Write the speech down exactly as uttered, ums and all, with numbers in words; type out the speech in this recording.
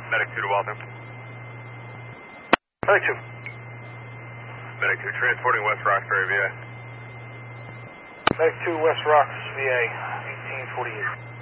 Medic two to Waltham. Medic two. Medic two transporting West Roxbury, V A. Medic two, West Rocks, V A, eighteen forty-eight.